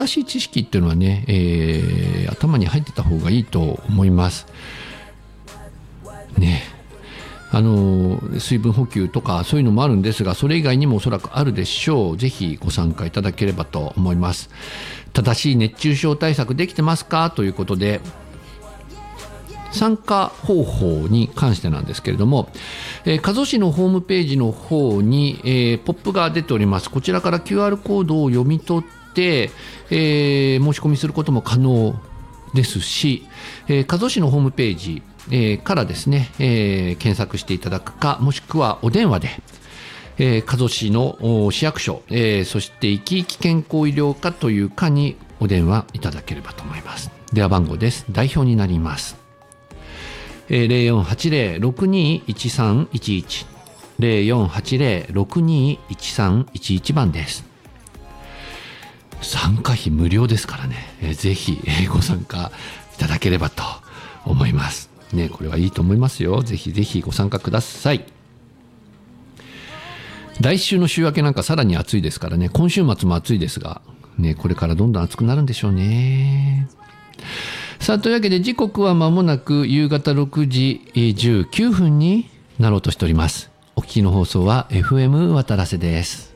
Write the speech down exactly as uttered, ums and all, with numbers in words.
新しい知識っていうのはね、えー、頭に入ってた方がいいと思いますね。あの水分補給とかそういうのもあるんですが、それ以外にもおそらくあるでしょう。ぜひご参加いただければと思います。正しい熱中症対策できてますかということで、参加方法に関してなんですけれども、えー、加須市のホームページの方に、えー、ポップが出ております。こちらから キューアール コードを読み取って、えー、申し込みすることも可能ですし、えー、加須市のホームページ、えー、からですね、えー、検索していただくか、もしくはお電話で、えー、加須市の市役所、えー、そしていきいき健康医療課という課にお電話いただければと思います。電話番号です。代表になります。ゼロよんはちゼロ ろくにいちさんいちいち ゼロよんはちゼロ ろくにいちさんいちいち番です。参加費無料ですからね、えー、ぜひご参加いただければと思いますね。これはいいと思いますよ。ぜひぜひご参加ください。来週の週明けなんかさらに暑いですからね。今週末も暑いですが、ね、これからどんどん暑くなるんでしょうね。さあ、というわけで時刻は間もなく夕方ろくじじゅうきゅうふんになろうとしております。お聞きの放送は エフエム 渡良瀬です。